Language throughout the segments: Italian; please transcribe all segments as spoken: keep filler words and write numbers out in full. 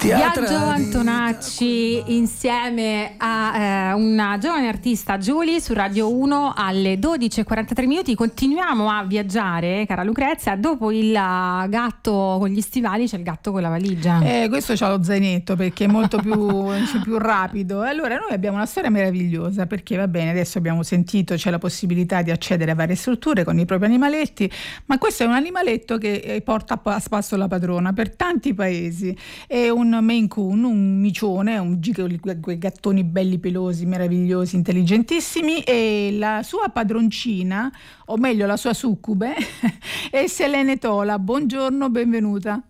Viaggio Antonacci insieme a eh, una giovane artista, Giulia, su Radio uno alle dodici e quarantatré minuti. Continuiamo a viaggiare, cara Lucrezia. Dopo il gatto con gli stivali c'è il gatto con la valigia. Eh, questo c'ha lo zainetto perché è molto più, più rapido. Allora noi abbiamo una storia meravigliosa perché va bene, adesso abbiamo sentito c'è la possibilità di accedere a varie strutture con i propri animaletti, ma questo è un animaletto che porta a spasso la padrona per tanti paesi. È un Maine Coon, un micione, un quei gattoni belli pelosi, meravigliosi, intelligentissimi, e la sua padroncina, o meglio la sua succube, è Selene Tola. Buongiorno, benvenuta.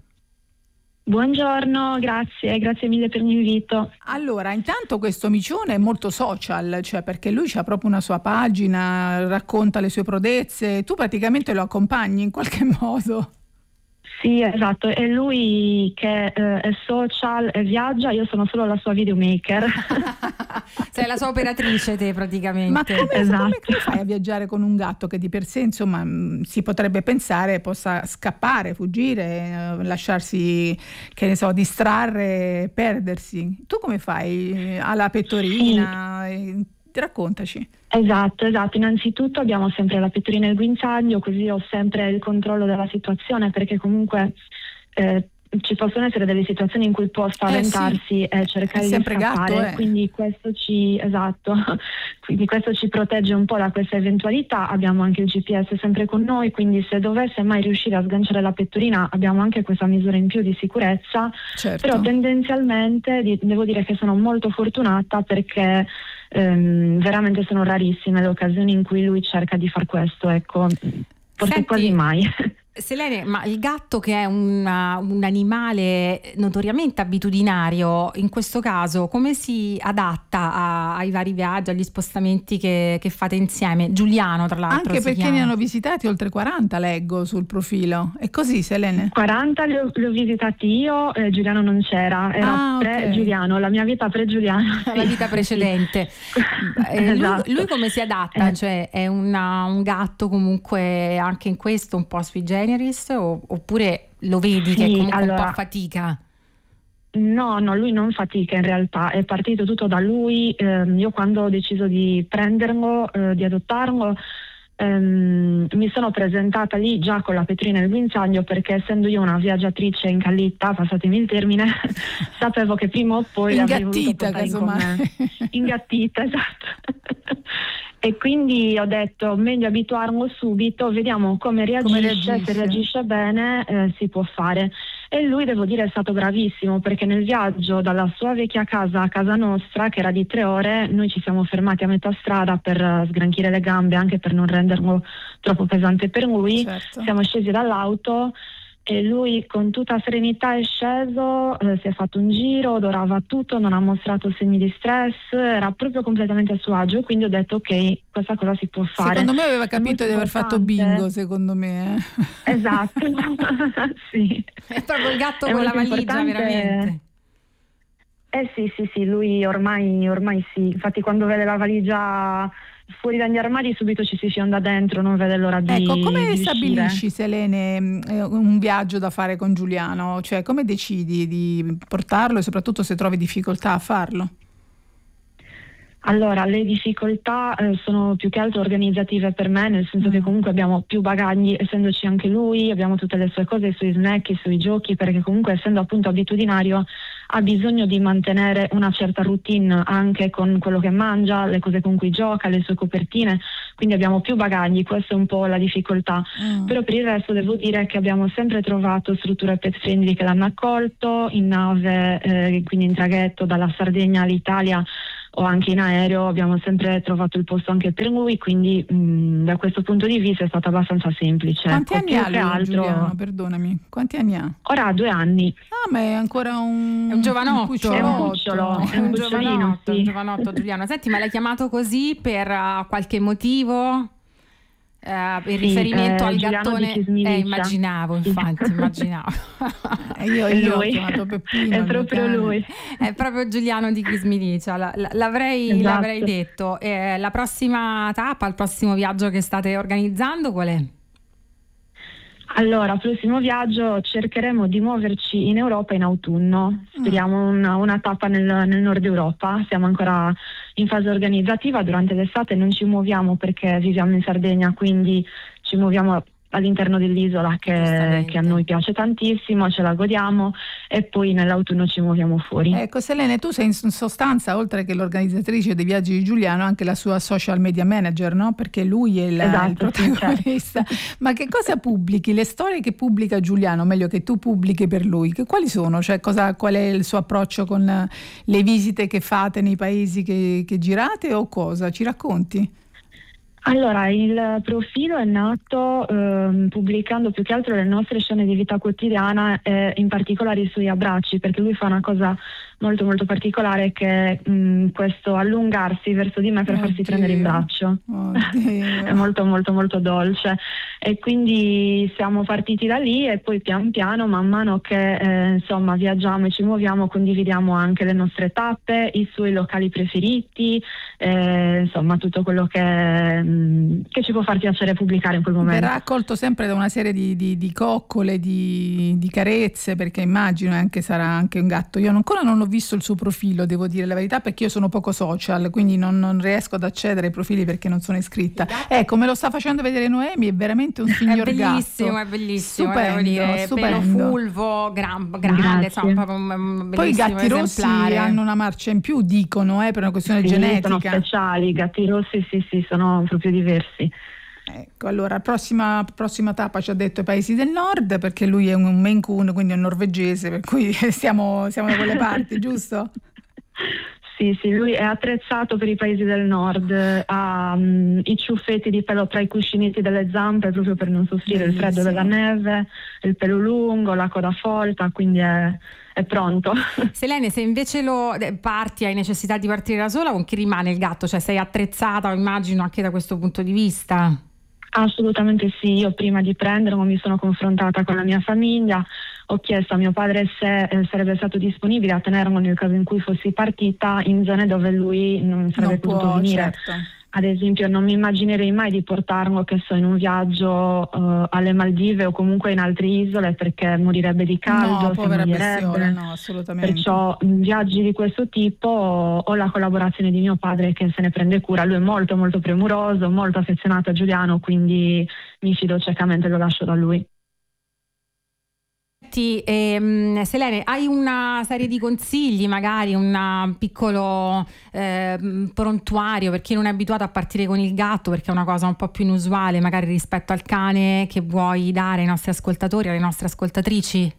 Buongiorno, grazie, grazie mille per l'invito. Allora, intanto questo micione è molto social, cioè perché lui c'ha proprio una sua pagina, racconta le sue prodezze, tu praticamente lo accompagni in qualche modo. Sì, esatto, è lui che eh, è social e viaggia, io sono solo la sua videomaker. Sei la sua operatrice te praticamente. Ma come, esatto. come, come fai a viaggiare con un gatto che di per sé, insomma, mh, si potrebbe pensare possa scappare, fuggire, eh, lasciarsi, che ne so, distrarre, perdersi? Tu come fai? Ha la pettorina? Sì. Eh, raccontaci. Esatto, esatto. Innanzitutto abbiamo sempre la pettorina e il guinzaglio, così ho sempre il controllo della situazione, perché comunque eh, ci possono essere delle situazioni in cui può spaventarsi eh sì. e cercare di scappare, gatto, eh. quindi questo ci esatto, quindi questo ci protegge un po' da questa eventualità. Abbiamo anche il G P S sempre con noi, quindi se dovesse mai riuscire a sganciare la pettorina abbiamo anche questa misura in più di sicurezza. Certo. Però tendenzialmente devo dire che sono molto fortunata perché ehm, veramente sono rarissime le occasioni in cui lui cerca di far questo, ecco, forse Senti, quasi mai. Selene, ma il gatto, che è una, un animale notoriamente abitudinario, in questo caso come si adatta a, ai vari viaggi, agli spostamenti che, che fate insieme? Giuliano, tra l'altro. Anche si perché chiama. ne hanno visitati oltre quaranta, leggo sul profilo. È così, Selene? quaranta li ho, li ho visitati io, eh, Giuliano non c'era, era ah, pre-Giuliano, okay. La mia vita pre-Giuliano. La vita precedente. eh, esatto. lui, lui come si adatta? Eh. Cioè è una, un gatto comunque anche in questo un po' sui generis, o, oppure lo vedi sì, che comunque allora, un po' a fatica? No, no, lui non fatica in realtà, è partito tutto da lui. Eh, io quando ho deciso di prenderlo, eh, di adottarlo, ehm, mi sono presentata lì già con la pettorina e il guinzaglio, perché essendo io una viaggiatrice incallita, passatemi il termine, sapevo che prima o poi ingattita, casomai. Ingattita, esatto. E quindi ho detto meglio abituarlo subito, vediamo come reagisce, come reagisce. Se reagisce bene eh, si può fare. E lui, devo dire, è stato bravissimo, perché nel viaggio dalla sua vecchia casa a casa nostra, che era di tre ore, noi ci siamo fermati a metà strada per sgranchire le gambe, anche per non renderlo troppo pesante per lui. Certo. Siamo scesi dall'auto e lui con tutta serenità è sceso, eh, si è fatto un giro, odorava tutto, non ha mostrato segni di stress, era proprio completamente a suo agio, quindi ho detto ok, questa cosa si può fare. Secondo me aveva capito di aver fatto bingo, secondo me. Eh? Esatto, sì. È proprio il gatto È con la valigia, importante... veramente. Eh sì, sì, sì, lui ormai, ormai sì, infatti quando vede la valigia fuori dagli armadi subito ci si fionda dentro, non vede l'ora di Ecco, come di stabilisci, uscire. Selene, un viaggio da fare con Giuliano? Cioè, come decidi di portarlo e soprattutto se trovi difficoltà a farlo? Allora, le difficoltà eh, sono più che altro organizzative per me, nel senso mm. che comunque abbiamo più bagagli, essendoci anche lui, abbiamo tutte le sue cose, i suoi snack, i suoi giochi, perché comunque essendo appunto abitudinario ha bisogno di mantenere una certa routine anche con quello che mangia, le cose con cui gioca, le sue copertine, quindi abbiamo più bagagli, questa è un po' la difficoltà. Mm. Però per il resto devo dire che abbiamo sempre trovato strutture pet friendly che l'hanno accolto, in nave, eh, quindi in traghetto dalla Sardegna all'Italia, o anche in aereo abbiamo sempre trovato il posto anche per lui, quindi mh, da questo punto di vista è stato abbastanza semplice. Quanti ecco, anni ha lui, altro... Giuliano? Perdonami, quanti anni ha? Ora ha due anni. Ah, ma è ancora un, è un giovanotto, un è un cucciolo, è un, un giovanotto, sì. un giovanotto Giuliano. Senti, ma l'hai chiamato così per uh, qualche motivo? Uh, in sì, riferimento eh, al Giuliano gattone, eh, immaginavo, infatti, immaginavo. io, io ho chiamato Peppino. È proprio lui. È proprio Giuliano di Chi Smilicia, l'avrei, esatto. l'avrei detto. Eh, la prossima tappa, il prossimo viaggio che state organizzando, qual è? Allora, prossimo viaggio cercheremo di muoverci in Europa in autunno, speriamo una, una tappa nel, nel nord Europa, siamo ancora in fase organizzativa, durante l'estate non ci muoviamo perché viviamo in Sardegna, quindi ci muoviamo all'interno dell'isola che, che a noi piace tantissimo, ce la godiamo e poi nell'autunno ci muoviamo fuori. Ecco Selene, tu sei in sostanza, oltre che l'organizzatrice dei viaggi di Giuliano, anche la sua social media manager, no? Perché lui è il, esatto, il protagonista. Sì, certo. Ma che cosa pubblichi? Le storie che pubblica Giuliano, meglio che tu pubblichi per lui, che, quali sono? Cioè cosa, qual è il suo approccio con le visite che fate nei paesi che, che girate o cosa? Ci racconti? Allora, il profilo è nato ehm, pubblicando più che altro le nostre scene di vita quotidiana e in particolare i suoi abbracci, perché lui fa una cosa molto molto particolare che è mh, questo allungarsi verso di me per Oddio. farsi prendere in braccio. È molto molto molto dolce e quindi siamo partiti da lì e poi pian piano, man mano che eh, insomma viaggiamo e ci muoviamo, condividiamo anche le nostre tappe, i suoi locali preferiti, eh, insomma tutto quello che che ci può far piacere pubblicare in quel momento. Verrà accolto sempre da una serie di, di, di coccole, di, di carezze, perché immagino anche sarà anche un gatto. Io ancora non ho visto il suo profilo, devo dire la verità, perché io sono poco social, quindi non, non riesco ad accedere ai profili perché non sono iscritta. Ecco, me lo sta facendo vedere Noemi, è veramente un signor gatto. È bellissimo, gatto. è bellissimo, stupendo, devo dire, stupendo. Pelo fulvo, gran, grande, insomma, un Poi i gatti esemplare. rossi hanno una marcia in più, dicono, eh, per una questione sì, genetica. Sono speciali, i gatti rossi sì sì, sono proprio diversi. Ecco, allora prossima, prossima tappa ci ha detto i paesi del nord, perché lui è un Maine Coon, quindi è un norvegese, per cui siamo, siamo da quelle parti, giusto? Sì, sì, lui è attrezzato per i paesi del nord, ha um, i ciuffetti di pelo tra i cuscinetti delle zampe proprio per non soffrire Bellissimo. il freddo della neve, il pelo lungo, la coda folta, quindi è, è pronto. Selene, se invece lo parti, hai necessità di partire da sola, con chi rimane il gatto? Cioè sei attrezzata, immagino, anche da questo punto di vista? Assolutamente sì, io prima di prenderlo mi sono confrontata con la mia famiglia, ho chiesto a mio padre se eh, sarebbe stato disponibile a tenerlo nel caso in cui fossi partita in zone dove lui non sarebbe non potuto può, venire. Certo. Ad esempio non mi immaginerei mai di portarlo, che so, in un viaggio uh, alle Maldive o comunque in altre isole, perché morirebbe di caldo, no, povera si bestiole, no, assolutamente. Perciò in viaggi di questo tipo ho la collaborazione di mio padre che se ne prende cura, lui è molto molto premuroso, molto affezionato a Giuliano, quindi mi fido ciecamente e lo lascio da lui. Eh, Selene, hai una serie di consigli, magari un piccolo eh, prontuario per chi non è abituato a partire con il gatto, perché è una cosa un po' più inusuale magari rispetto al cane, che vuoi dare ai nostri ascoltatori, alle nostre ascoltatrici?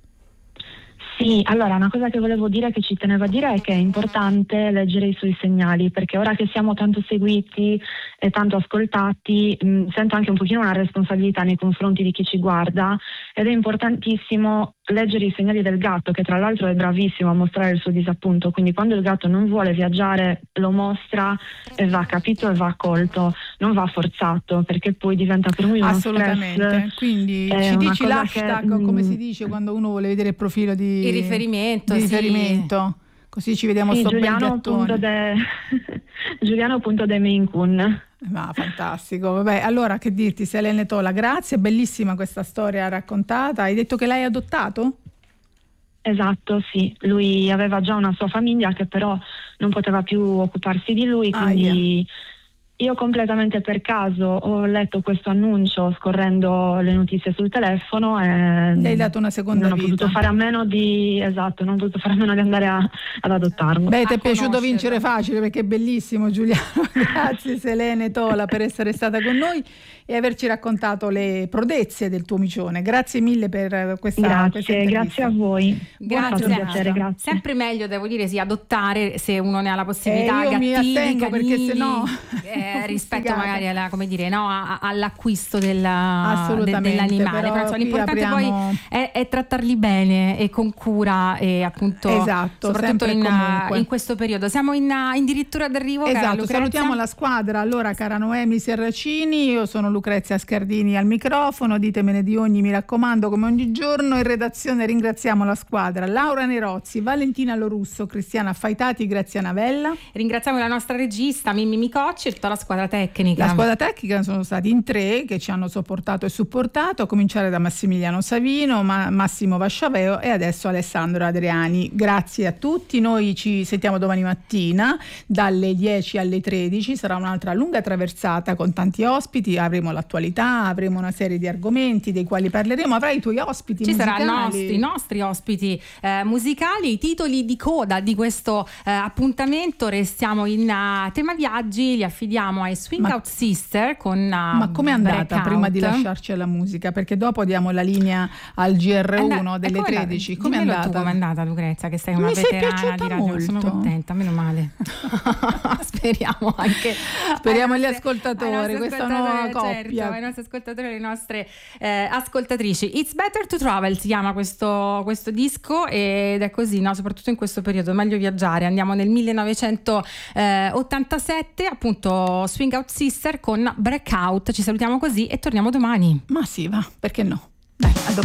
Sì, allora una cosa che volevo dire, che ci tenevo a dire, è che è importante leggere i suoi segnali, perché ora che siamo tanto seguiti e tanto ascoltati, mh, sento anche un pochino una responsabilità nei confronti di chi ci guarda, ed è importantissimo leggere i segnali del gatto, che tra l'altro è bravissimo a mostrare il suo disappunto, quindi quando il gatto non vuole viaggiare lo mostra e va capito e va accolto, non va forzato, perché poi diventa per lui uno assolutamente stress. Quindi ci dici l'hashtag, che, come si dice quando uno vuole vedere il profilo di il riferimento, di sì. riferimento, così ci vediamo sì, sto Giuliano bel gattone. De... Giuliano punto de Maine Coon. Ma fantastico, vabbè, allora che dirti, Selene Tola, grazie, bellissima questa storia raccontata. Hai detto che l'hai adottato? Esatto, sì, lui aveva già una sua famiglia che però non poteva più occuparsi di lui, quindi ah, yeah. Io completamente per caso ho letto questo annuncio scorrendo le notizie sul telefono e gli hai dato una seconda non vita. ho potuto fare a meno di esatto, non ho potuto fare a meno di andare a, ad adottarlo. Beh, ti è piaciuto vincere facile, perché è bellissimo, Giuliano. Grazie Selene Tola per essere stata con noi e averci raccontato le prodezze del tuo micione. Grazie mille per questa Grazie, questa grazie a voi. Grazie, piacere, grazie. Sempre meglio, devo dire, sì, adottare se uno ne ha la possibilità. Eh, io gattini, mi astengo canini, perché sennò eh, rispetto magari alla, come dire, no, a, all'acquisto della, de, dell'animale. Però però, l'importante apriamo... poi è, è trattarli bene e con cura, e appunto esatto, soprattutto in, in questo periodo. Siamo in, in dirittura d'arrivo. Esatto, salutiamo la squadra. Allora, cara Noemi Serracini, io sono Lucrezia Scardini al microfono, ditemene di ogni, mi raccomando, come ogni giorno. In redazione ringraziamo la squadra: Laura Nerozzi, Valentina Lorusso, Cristiana Faitati, Graziana Vella. Ringraziamo la nostra regista Mimmi Micocci e tutta la squadra tecnica? La squadra tecnica sono stati in tre che ci hanno sopportato e supportato, a cominciare da Massimiliano Savino, Ma- Massimo Vasciaveo e adesso Alessandro Adriani. Grazie a tutti, noi ci sentiamo domani mattina dalle dieci alle tredici, sarà un'altra lunga traversata con tanti ospiti, avremo l'attualità, avremo una serie di argomenti dei quali parleremo, avrai i tuoi ospiti ci musicali. saranno i nostri, i nostri ospiti eh, musicali, i titoli di coda di questo eh, appuntamento. Restiamo in uh, tema viaggi, li affidiamo ai Swing Ma- Out Sister con uh, Ma com'è andata Breakout. prima di lasciarci alla musica? Perché dopo diamo la linea al G R uno And- delle e com'è tredici. andata? Com'è Dimmelo andata? tu com'è andata, Lucrezia, che sei una Mi sei veterana piaciuta di radio. molto. Sono contenta, meno male. Speriamo anche Speriamo ai agli nostri- ascoltatori, ai nostri questa ascoltatori, nuova coppia. certo, ai nostri ascoltatori e alle nostre eh, ascoltatrici. It's Better to Travel si chiama questo, questo disco ed è così, no? Soprattutto in questo periodo, meglio viaggiare. Andiamo nel millenovecentottantasette, appunto Swing Out Sister con Breakout. Ci salutiamo così e torniamo domani. Ma sì, va, perché no? Dai, a domani.